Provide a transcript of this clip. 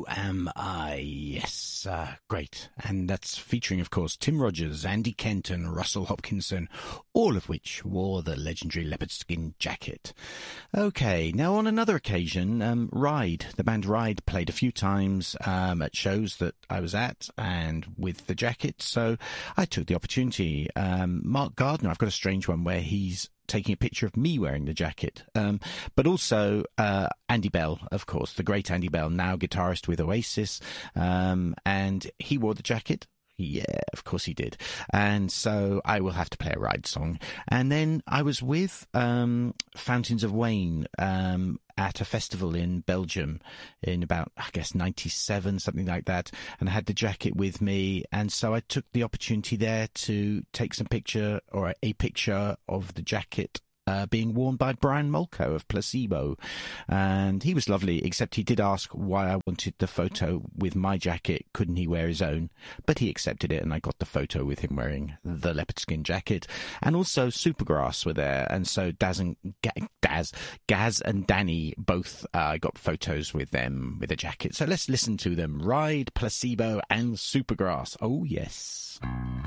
Who Am I? Yes, great. And that's featuring, of course, Tim Rogers, Andy Kent and Russell Hopkinson, all of which wore the legendary leopard skin jacket. Okay, now on another occasion, Ride, the band Ride, played a few times at shows that I was at and with the jacket, so I took the opportunity. Mark Gardner, I've got a strange one where he's taking a picture of me wearing the jacket, but also Andy Bell, of course, the great Andy Bell, now guitarist with Oasis, and he wore the jacket. Yeah, of course he did. And so I will have to play a Ride song. And then I was with Fountains of Wayne at a festival in Belgium in about, I guess, 97, something like that. And I had the jacket with me. And so I took the opportunity there to take some picture or a picture of the jacket being worn by Brian Molko of Placebo. And he was lovely, except he did ask why I wanted the photo with my jacket. Couldn't he wear his own? But he accepted it, and I got the photo with him wearing the leopard skin jacket. And also Supergrass were there, and so Gaz and Danny both got photos with them with a jacket. So let's listen to them. Ride, Placebo and Supergrass. Oh, yes.